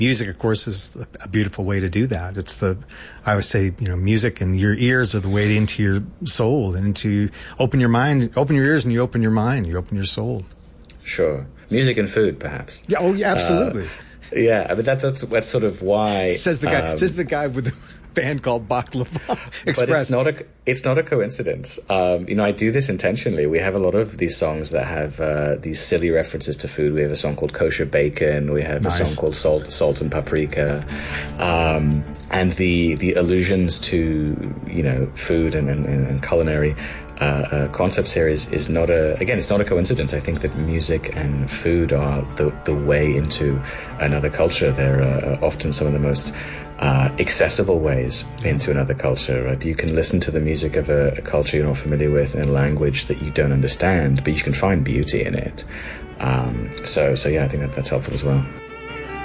Music, of course, is a beautiful way to do that. I would say, music and your ears are the way into your soul and to open your mind, open your ears and you open your mind, you open your soul. Sure. Music and food, perhaps. Yeah. Oh, yeah, absolutely. Yeah. I mean, that's sort of why. Says the guy with the band called Baklava Express. But it's not a coincidence. I do this intentionally. We have a lot of these songs that have these silly references to food. We have a song called Kosher Bacon. We have a song called Salt and Paprika. And the allusions to, food and culinary concepts here is not it's not a coincidence. I think that music and food are the way into another culture. They're often some of the most accessible ways into another culture, right? You can listen to the music of a culture you're not familiar with in a language that you don't understand, but you can find beauty in it. So yeah, I think that's helpful as well.